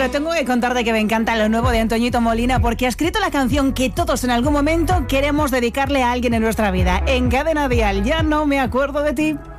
Bueno, tengo que contarte que me encanta lo nuevo de Antoñito Molina porque ha escrito la canción que todos en algún momento queremos dedicarle a alguien en nuestra vida. En Cadena Dial, ya no me acuerdo de ti.